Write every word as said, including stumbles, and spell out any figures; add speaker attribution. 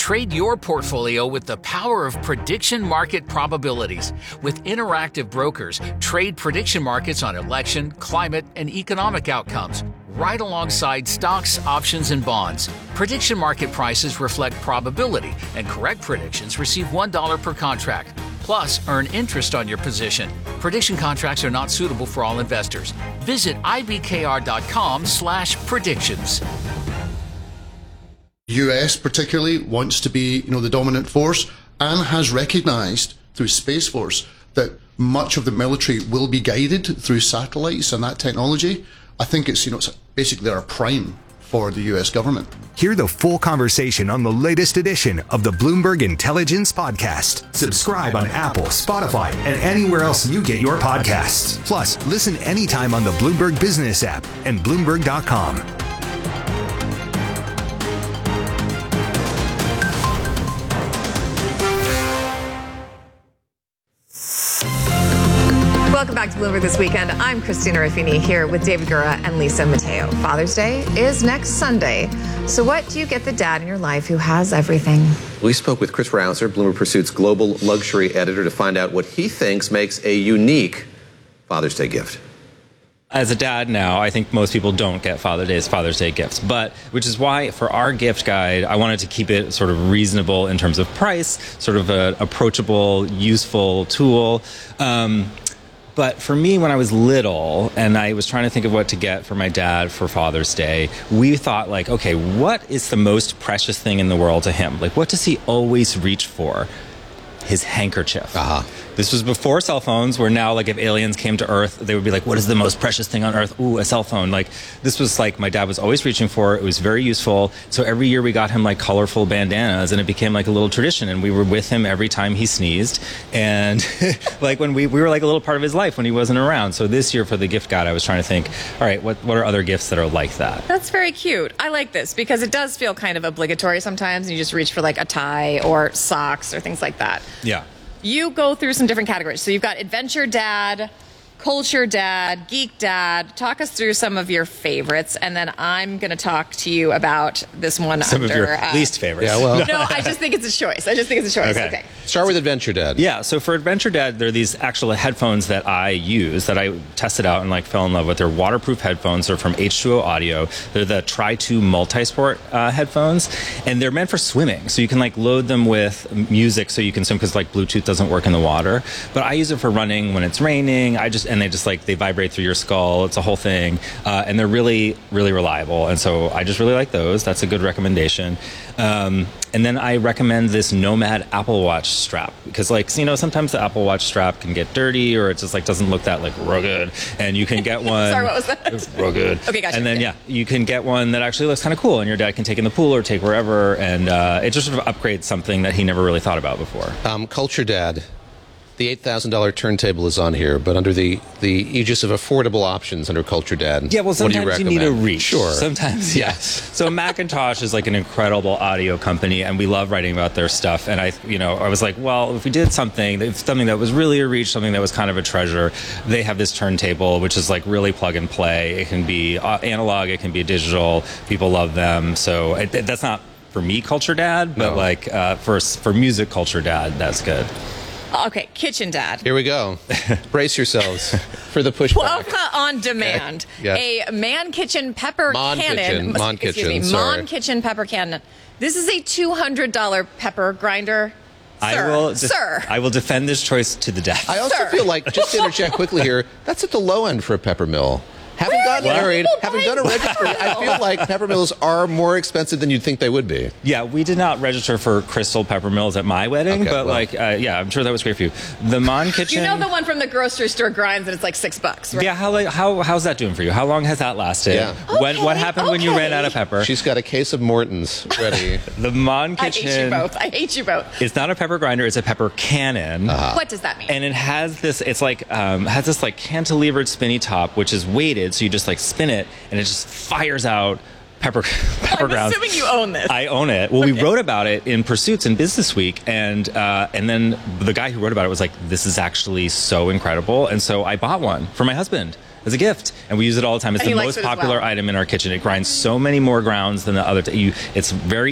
Speaker 1: Trade your portfolio with the power of prediction market probabilities. With interactive brokers, trade prediction markets on election, climate, and economic outcomes, right alongside stocks, options, and bonds. Prediction market prices reflect probability, and correct predictions receive one dollar per contract. Plus, earn interest on your position. Prediction contracts are not suitable for all investors. Visit ibkr.com slash predictions.
Speaker 2: U S particularly wants to be, you know, the dominant force and has recognized through Space Force that much of the military will be guided through satellites and that technology. I think it's, you know, it's basically our prime for the U S government.
Speaker 3: Hear the full conversation on the latest edition of the Bloomberg Intelligence Podcast. Subscribe on Apple, Spotify, and anywhere else you get your podcasts. Plus, listen anytime on the Bloomberg Business app and Bloomberg dot com.
Speaker 4: Welcome back to Bloomberg This Weekend. I'm Christina Ruffini here with David Gura and Lisa Mateo. Father's Day is next Sunday. So what do you get the dad in your life who has everything?
Speaker 5: We spoke with Chris Rausser, Bloomberg Pursuit's global luxury editor, to find out what he thinks makes a unique Father's Day gift.
Speaker 6: As a dad now, I think most people don't get Father's Day as Father's Day gifts, but which is why for our gift guide, I wanted to keep it sort of reasonable in terms of price, sort of an approachable, useful tool. Um, But for me, when I was little and I was trying to think of what to get for my dad for Father's Day, we thought like, okay, what is the most precious thing in the world to him? Like, what does he always reach for? His handkerchief. Uh-huh. This was before cell phones, where now, like, if aliens came to Earth, they would be like, what is the most precious thing on Earth? Ooh, a cell phone. Like, this was like my dad was always reaching for. It was very useful. So every year we got him like colorful bandanas, and it became like a little tradition. And we were with him every time he sneezed. And like when we, we were like a little part of his life when he wasn't around. So this year for the gift guide, I was trying to think, all right, what, what are other gifts that are like that?
Speaker 4: That's very cute. I like this because it does feel kind of obligatory sometimes. And you just reach for like a tie or socks or things like that.
Speaker 6: Yeah.
Speaker 4: You go through some different categories. So you've got Adventure Dad, Culture Dad, Geek Dad. Talk us through some of your favorites, and then I'm going to talk to you about this one.
Speaker 6: Some
Speaker 4: under,
Speaker 6: of your
Speaker 4: uh,
Speaker 6: least favorites.
Speaker 5: Yeah, well.
Speaker 4: No, I just think it's a choice. I just think it's a choice.
Speaker 6: Okay.
Speaker 4: Okay.
Speaker 5: Start with Adventure Dad.
Speaker 6: Yeah, so for Adventure Dad, there are these actual headphones that I use that I tested out and like fell in love with. They're waterproof headphones. They're from H two O Audio. They're the Tri two Multisport uh, headphones, and they're meant for swimming. So you can like load them with music so you can swim because like Bluetooth doesn't work in the water. But I use it for running when it's raining. I just and they just like they vibrate through your skull. It's a whole thing, uh, and they're really really reliable. And so I just really like those. That's a good recommendation. Um, and then I recommend this Nomad Apple Watch strap because, like, you know, sometimes the Apple Watch strap can get dirty or it just like doesn't look that like rugged. And you can get one.
Speaker 4: Sorry, what was that?
Speaker 6: Rugged.
Speaker 4: Okay, gotcha.
Speaker 6: And then
Speaker 4: okay.
Speaker 6: yeah, you can get one that actually looks kind of cool, and your dad can take in the pool or take wherever, and uh, it just sort of upgrades something that he never really thought about before.
Speaker 5: Um, Culture Dad. The eight thousand dollars turntable is on here, but under the, the aegis of affordable options under Culture Dad.
Speaker 6: Yeah, well, sometimes
Speaker 5: what do
Speaker 6: you,
Speaker 5: you
Speaker 6: need a
Speaker 5: recommend?
Speaker 6: reach.
Speaker 5: Sure.
Speaker 6: Sometimes, yes. So Macintosh is like an incredible audio company, and we love writing about their stuff. And I, you know, I was like, well, if we did something, if something that was really a reach, something that was kind of a treasure, they have this turntable, which is like really plug and play. It can be analog, it can be digital. People love them. So it, that's not for me, Culture Dad, but no. like uh, for for music, Culture Dad, that's good.
Speaker 4: Okay, Kitchen Dad.
Speaker 5: Here we go. Brace yourselves for the pushback.
Speaker 4: Welcome on demand.
Speaker 5: Okay.
Speaker 4: Yeah. A Man Kitchen Pepper
Speaker 5: Mon
Speaker 4: Cannon.
Speaker 5: Kitchen. Mon
Speaker 4: Excuse
Speaker 5: Kitchen.
Speaker 4: me.
Speaker 5: Sorry.
Speaker 4: Mon Kitchen Pepper Cannon. This is a two hundred dollars pepper grinder. Sir,
Speaker 6: I will de-
Speaker 4: sir.
Speaker 6: I will defend this choice to the death.
Speaker 5: I also
Speaker 4: Sir.
Speaker 5: feel like, just to interject quickly here, that's at the low end for a pepper mill. Having
Speaker 4: Where
Speaker 5: gotten
Speaker 4: are
Speaker 5: married,
Speaker 4: people
Speaker 5: having
Speaker 4: buying
Speaker 5: done a registry, I feel like pepper mills are more expensive than you'd think they would be.
Speaker 6: Yeah, we did not register for Crystal Pepper Mills at my wedding,
Speaker 5: Okay,
Speaker 6: but
Speaker 5: well.
Speaker 6: like, uh, yeah, I'm sure that was great for you. The Mon Kitchen.
Speaker 4: You know the one from the grocery store grinds and it's like six bucks, right?
Speaker 6: Yeah, how like, how how's that doing for you? How long has that lasted?
Speaker 5: Yeah.
Speaker 6: When,
Speaker 4: Okay,
Speaker 6: what happened when you
Speaker 4: okay.
Speaker 6: ran out of pepper?
Speaker 5: She's got a case of Morton's ready.
Speaker 6: The Mon
Speaker 4: I
Speaker 6: Kitchen.
Speaker 4: hate you both. I hate you both.
Speaker 6: It's not a pepper grinder; it's a pepper cannon.
Speaker 5: Uh-huh.
Speaker 4: What does that mean?
Speaker 6: And it has this. It's like um, has this like cantilevered spinny top, which is weighted, so you just like spin it, and it just fires out pepper pepper
Speaker 4: I'm
Speaker 6: grounds.
Speaker 4: assuming you own this.
Speaker 6: I own it. Well,
Speaker 4: Okay.
Speaker 6: we wrote about it in Pursuits and Business Week, and uh, and then the guy who wrote about it was like, "This is actually so incredible," and so I bought one for my husband as a gift, and we use it all the time. It's
Speaker 4: And he
Speaker 6: the
Speaker 4: likes
Speaker 6: most
Speaker 4: it as
Speaker 6: popular
Speaker 4: well.
Speaker 6: item in our kitchen. It grinds so many more grounds than the other. T- you, it's very